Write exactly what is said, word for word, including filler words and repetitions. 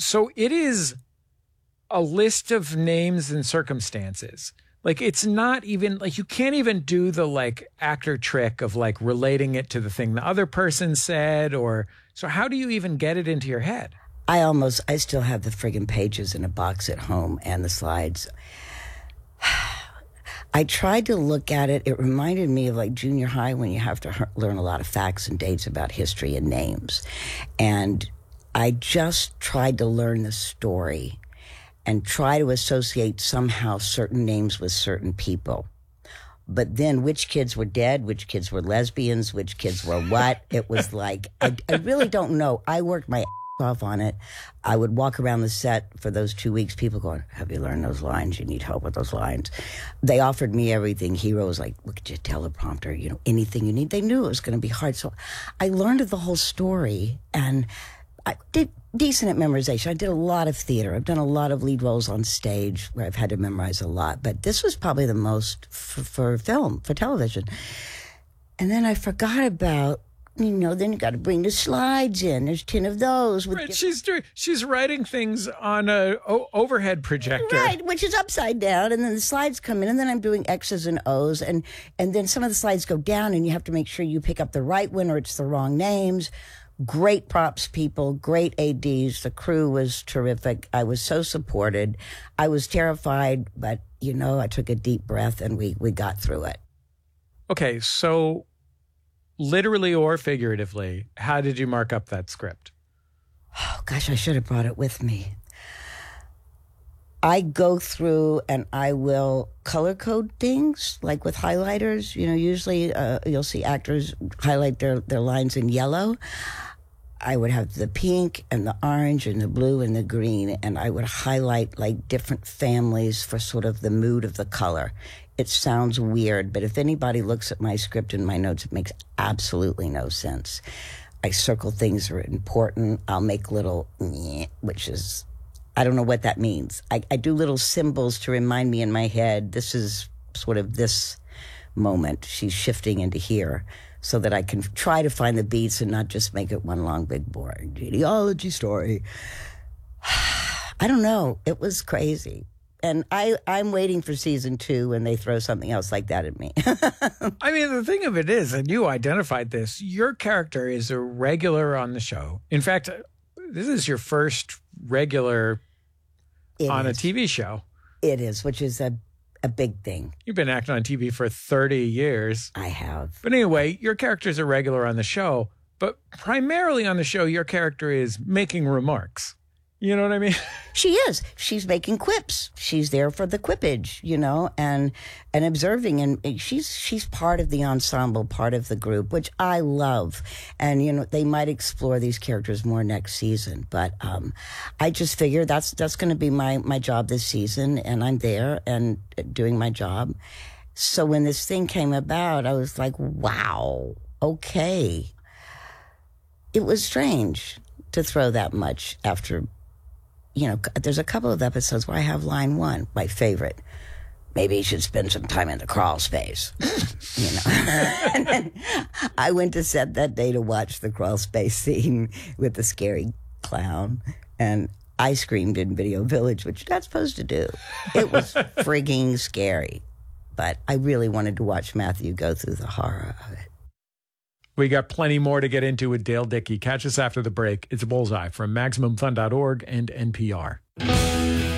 So it is a list of names and circumstances. Like, it's not even like you can't even do the like actor trick of like relating it to the thing the other person said. Or so how do you even get it into your head? I almost, I still have the friggin' pages in a box at home and the slides. I tried to look at it. It reminded me of like junior high when you have to he- learn a lot of facts and dates about history and names. And I just tried to learn the story and try to associate somehow certain names with certain people. But then which kids were dead, which kids were lesbians, which kids were what? It was like, I, I really don't know. I worked my ass off on it. I would walk around the set for those two weeks, people going, have you learned those lines? You need help with those lines. They offered me everything. Hero was like, look at your teleprompter, you know, anything you need. They knew it was going to be hard. So I learned the whole story, and I did decent at memorization. I did a lot of theater. I've done a lot of lead roles on stage where I've had to memorize a lot. But this was probably the most for, for film, for television. And then I forgot about, you know, then you got to bring the slides in. There's ten of those. With right, she's doing, she's writing things on a o- overhead projector. Right, which is upside down. And then the slides come in. And then I'm doing X's and O's. And, and then some of the slides go down, and you have to make sure you pick up the right one or it's the wrong names. Great props people, great A Ds. The crew was terrific. I was so supported. I was terrified, but, you know, I took a deep breath and we, we got through it. Okay, so literally or figuratively, how did you mark up that script? Oh, gosh, I should have brought it with me. I go through and I will color code things, like with highlighters. You know, usually uh, you'll see actors highlight their, their lines in yellow. I would have the pink and the orange and the blue and the green, and I would highlight like different families for sort of the mood of the color. It sounds weird, but if anybody looks at my script and my notes, it makes absolutely no sense. I circle things that are important. I'll make little, which is, I don't know what that means. I, I do little symbols to remind me in my head, this is sort of this moment. She's shifting into here, so that I can try to find the beats and not just make it one long, big, boring genealogy story. I don't know. It was crazy. And I, I'm waiting for season two when they throw something else like that at me. I mean, the thing of it is, and you identified this, your character is a regular on the show. In fact, this is your first regular It on is. a T V show. It is, which is a, a big thing. You've been acting on T V for thirty years. I have. But anyway, your character's a regular on the show, but primarily on the show, your character is making remarks. You know what I mean? She is. She's making quips. She's there for the quippage, you know, and and observing. And she's she's part of the ensemble, part of the group, which I love. And, you know, they might explore these characters more next season. But um, I just figure that's that's going to be my, my job this season. And I'm there and doing my job. So when this thing came about, I was like, wow, okay. It was strange to throw that much after. You know, there's a couple of episodes where I have line one, my favorite. Maybe you should spend some time in the crawl space. You know, and then I went to set that day to watch the crawl space scene with the scary clown, and I screamed in Video Village, which you're not supposed to do. It was frigging scary, but I really wanted to watch Matthew go through the horror of it. We got plenty more to get into with Dale Dickey. Catch us after the break. It's Bullseye from Maximum Fun dot org and N P R.